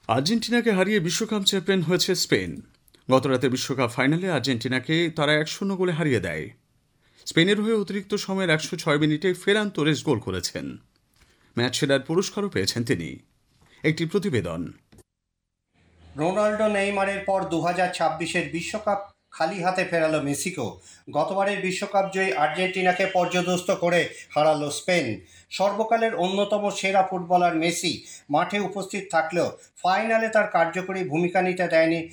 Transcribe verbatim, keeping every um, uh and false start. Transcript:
আর্জেন্টিনাকে হারিয়ে বিশ্বকাপ চ্যাম্পিয়ন হয়েছে স্পেন। গতরাতের বিশ্বকাপ ফাইনালে আর্জেন্টিনাকে তারা এক শূন্য গোলে হারিয়ে দেয়। স্পেনের হয়ে অতিরিক্ত সময়ের একশো ছয় মিনিটে ফেরান তোরেস গোল করেছেন। ম্যাচ সেরার পুরস্কারও পেয়েছেন তিনি। একটি প্রতিবেদন। রোনাল্ডো নেইমারের পর দু হাজার ছাব্বিশের বিশ্বকাপ খালি হাতে ফেরালো মেসিকেও। গতবারের বিশ্বকাপ জয়ী আর্জেন্টিনাকে পর্যদস্ত করে হারালো স্পেন। সর্বকালের অন্যতম সেরা ফুটবলার মেসি মাঠে উপস্থিত থাকলেও ফাইনালে তার কার্যকরী ভূমিকা নিতে দেয়নি